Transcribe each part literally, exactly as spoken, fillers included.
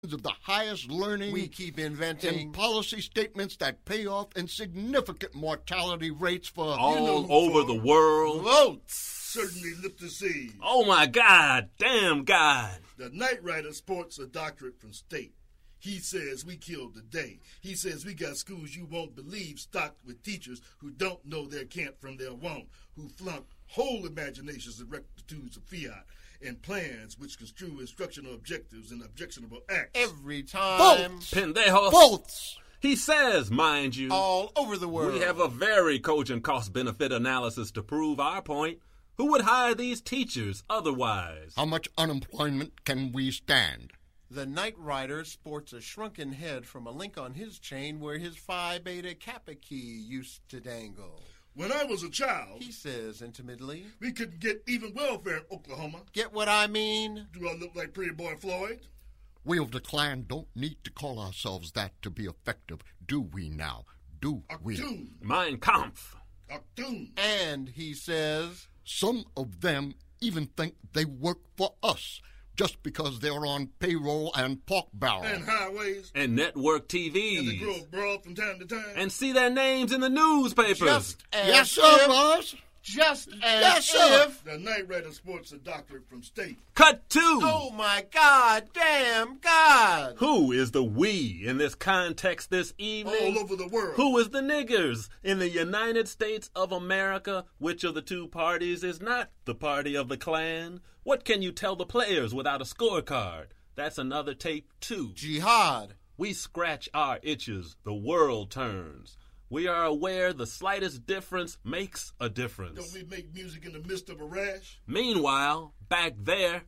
of the highest learning. We keep inventing and policy statements that pay off in significant mortality rates for all you know, over the world. Votes. Certainly lift the sea. Oh my God, damn God. The Knight Rider sports a doctorate from state. He says we killed the day. He says we got schools you won't believe stocked with teachers who don't know their can't from their won't, who flunk whole imaginations and rectitudes of fiat, and plans which construe instructional objectives and objectionable acts. Every time. Votes. Pendejos. Votes. He says, mind you, all over the world. We have a very cogent cost-benefit analysis to prove our point. Who would hire these teachers otherwise? How much unemployment can we stand? The Knight Rider sports a shrunken head from a link on his chain where his Phi Beta Kappa key used to dangle. When I was a child, he says intimately, we couldn't get even welfare in Oklahoma. Get what I mean? Do I look like Pretty Boy Floyd? We of the Klan don't need to call ourselves that to be effective, do we now? Do we? Achtung. Mein Kampf. Achtung. And he says, some of them even think they work for us just because they're on payroll and pork barrel. And highways. And network T Vs. And they grow abroad from time to time. And see their names in the newspapers. Just as yes, sir, if, boss. Just as yes, sir. if. The Knight Rider sports a doctorate from state. Cut two. Oh, my God, damn God. Who is the we in this context this evening? All over the world. Who is the niggers in the United States of America? Which of the two parties is not the party of the Klan? What can you tell the players without a scorecard? That's another tape, too. Jihad. We scratch our itches. The world turns. We are aware the slightest difference makes a difference. Don't we make music in the midst of a rash? Meanwhile, back there...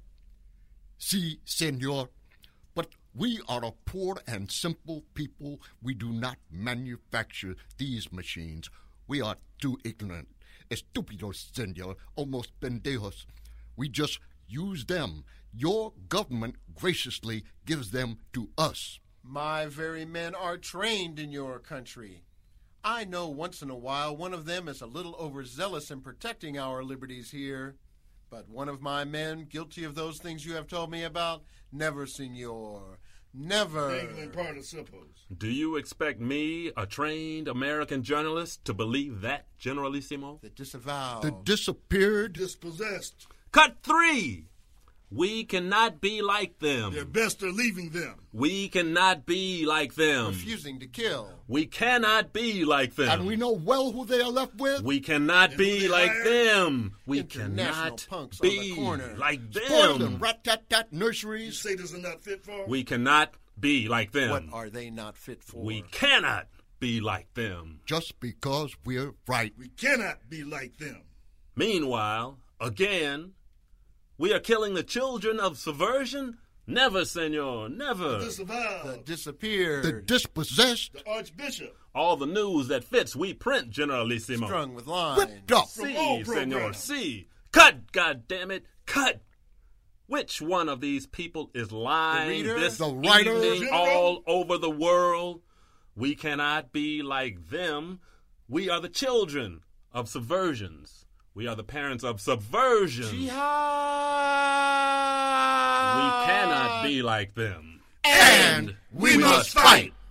Si, senor. But we are a poor and simple people. We do not manufacture these machines. We are too ignorant. Estúpidos, senor. Almost pendejos. We just use them. Your government graciously gives them to us. My very men are trained in your country. I know once in a while one of them is a little overzealous in protecting our liberties here. But one of my men, guilty of those things you have told me about, never, senor. Never. Dangling participles. Do you expect me, a trained American journalist, to believe that, Generalissimo? The disavowed. The disappeared. Dispossessed. Cut three! We cannot be like them. Their best are leaving them. We cannot be like them. Refusing to kill. We cannot be like them. And we know well who they are left with. We cannot and be like them. We cannot punks be on the corner. Like them. Spoiled and rat-tat-tat nurseries. You say this are not fit for? We cannot be like them. What are they not fit for? We cannot be like them. Just because we're right. We cannot be like them. Meanwhile, again, we are killing the children of subversion? Never, senor, never. The disavowed. The disappeared. The dispossessed. The archbishop. All the news that fits, we print, Generalissimo. Strung with lines. Whipped up. See, senor, see. Cut, goddammit, cut. Which one of these people is lying the this the writer, evening all over the world? We cannot be like them. We are the children of subversions. We are the parents of subversion. Jihad. We cannot be like them. And, and we must fight.